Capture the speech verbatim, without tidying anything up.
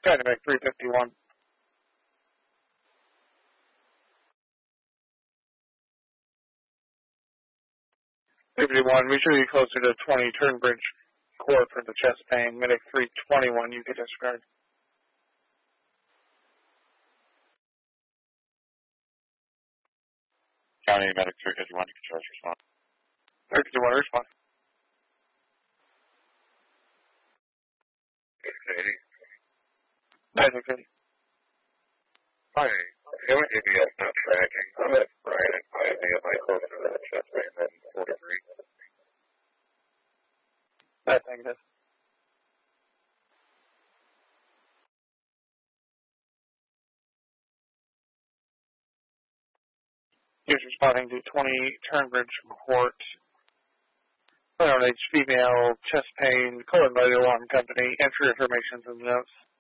Trying to make three fifty-one. fifty-one, we should be closer to twenty Turnbridge core for the chest pain. Medic three twenty-one, you could disregard. County Medic three fifty-one, you can charge response. three fifty-one, response. eighty. Medic eighty. Hi, M A B S not tracking. I'm at Brian and Miami. Am I closer to that chest pain than forty-three? That's negative. Here's responding to twenty Turnbridge report. Unknown age female, chest pain, colon by the alarm company. Entry information in the notes.